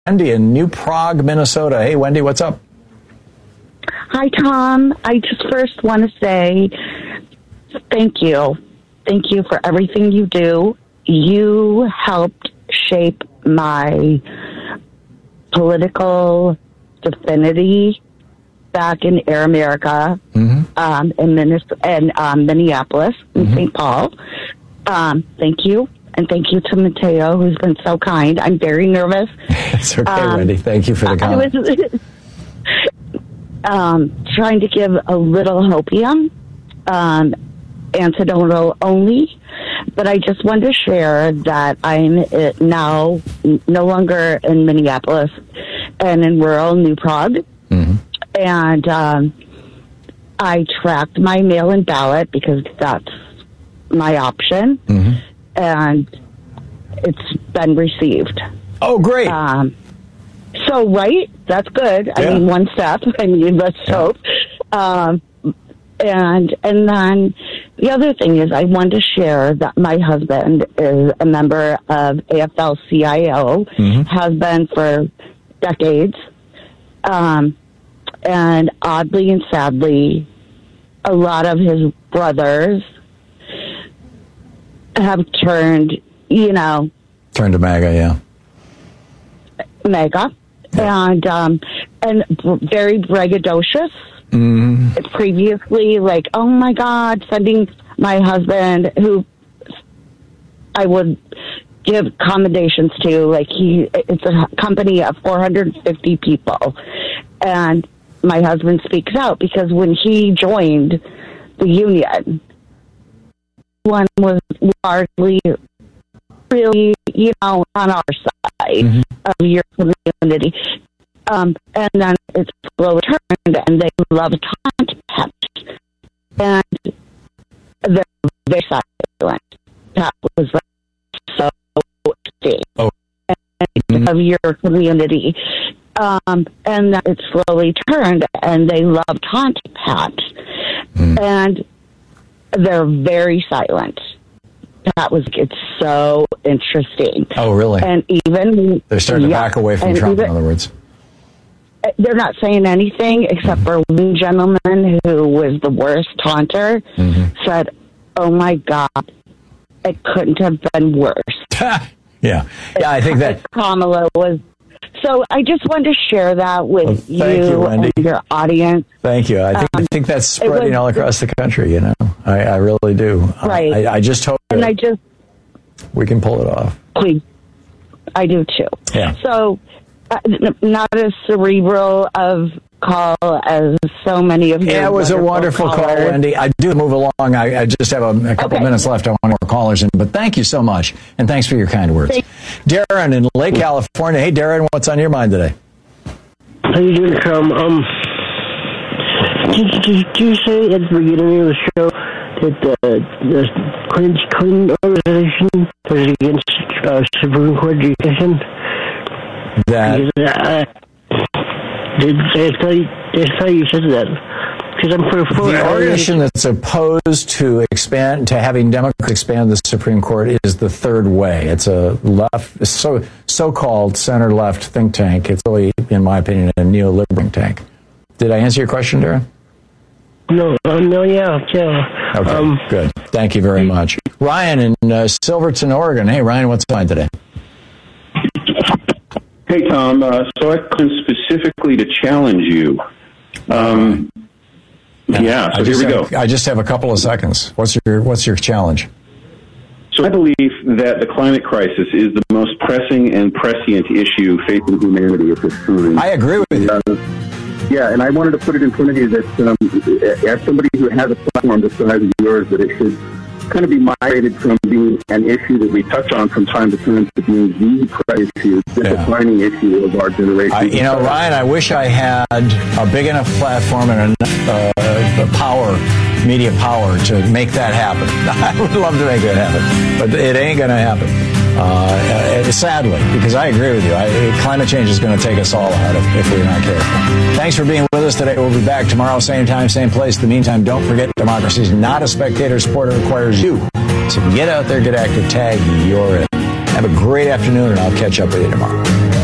Wendy in New Prague, Minnesota. Hey, Wendy, what's up? Hi, Tom. I just first want to say thank you. Thank you for everything you do. You helped shape my political affinity back in Air America, in Minneapolis, in St. Paul. Thank you. And thank you to Mateo, who's been so kind. I'm very nervous. It's okay, Wendy. Thank you for the comment. I was trying to give a little hopium, antidotal only, but I just wanted to share that I'm now no longer in Minneapolis and in rural New Prague. And I tracked my mail-in ballot because that's my option. And it's been received. Oh, great. So, right? That's good. Yeah. I mean, one step. I mean, let's hope. And then the other thing is I wanted to share that my husband is a member of AFL-CIO, has been for decades. And oddly and sadly, a lot of his brothers have turned to MAGA, MAGA, and very braggadocious. Previously, like, oh my God, sending my husband, who I would give commendations to, like it's a company of 450 people, and my husband speaks out because when he joined the union, one was largely really, on our side of your community. And then it's slowly turned, and they love contact. And they're very silent. That was so interesting. Of your community. And then it's slowly turned, and they love contact. And they're very silent. It's so interesting. Oh, really? And even they're starting to back away from Trump, in other words. They're not saying anything except for one gentleman who was the worst taunter said, oh my God, it couldn't have been worse. Yeah, I think that Kamala was. So I just wanted to share that with you and your audience. Thank you. I think that's spreading all across the country. I really do. Right. I just hope we can pull it off. Please, I do too. Yeah. So not as cerebral of call as so many of you. Yeah, it was a wonderful call, Wendy. I do move along. I just have a couple minutes left. I want more callers in, but thank you so much, and thanks for your kind words. Darren in Lake California. Hey, Darren, what's on your mind today? How you doing, Tom? Did you say at the beginning of the show that the Clinton organization was against Supreme Court education? I thought you said that. Because I'm for the organization that's opposed to having Democrats expand the Supreme Court is the Third Way. It's a left, so-called center-left think tank. It's really, in my opinion, a neoliberal think tank. Did I answer your question, Darren? No, yeah. Okay, good. Thank you very much. Ryan in Silverton, Oregon. Hey, Ryan, what's on today? Hey, Tom. So I come specifically to challenge you. So here we go. I just have a couple of seconds. What's your challenge? So I believe that the climate crisis is the most pressing and prescient issue facing humanity at this time. I agree with you. Yeah, and I wanted to put it in front of you that as somebody who has a platform the size of yours, that it should kind of be migrated from being an issue that we touch on from time to time to being the issue, the defining issue of our generation. Ryan, I wish I had a big enough platform and enough media power to make that happen. I would love to make that happen, but it ain't going to happen. Sadly, because I agree with you. Climate change is going to take us all out if we're not careful. Thanks for being with us today. We'll be back tomorrow, same time, same place. In the meantime, don't forget, democracy is not a spectator sport. It requires you. So get out there, get active, tag, you're in. Have a great afternoon, and I'll catch up with you tomorrow.